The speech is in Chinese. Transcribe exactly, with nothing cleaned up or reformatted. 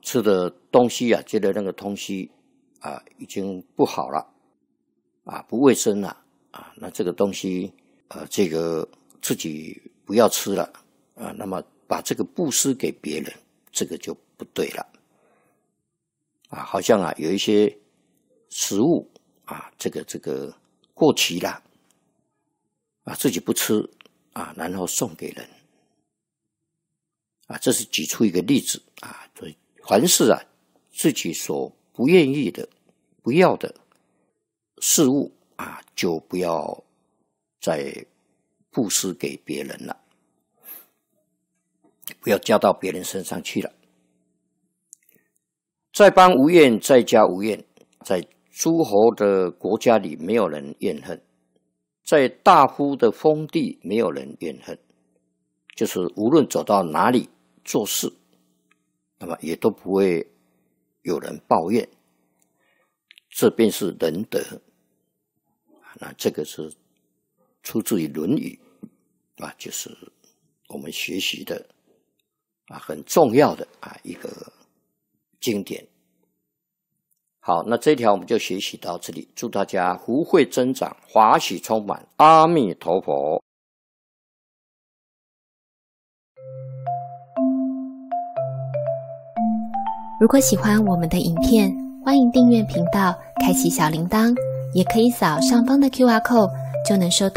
吃的东西啊，觉得那个东西啊已经不好了，啊不卫生了，啊那这个东西呃这个自己不要吃了啊，那么把这个布施给别人，这个就不对了。啊，好像啊有一些食物啊，这个这个过期了，啊自己不吃啊，然后送给人，啊这是举出一个例子啊，所以凡是啊自己所不愿意的、不要的事物啊，就不要再布施给别人了，不要加到别人身上去了。在邦无怨，在家无怨，在诸侯的国家里没有人怨恨，在大夫的封地没有人怨恨，就是无论走到哪里做事，那么也都不会有人抱怨，这便是仁德。那这个是出自于《论语》啊，就是我们学习的啊很重要的啊一个经典。好，那这一条我们就学习到这里，祝大家福慧增长，华喜充满，阿弥陀佛。 如果喜欢我们的影片，欢迎订阅频道，开启小铃铛，也可以扫上方的 Q R code，就能收到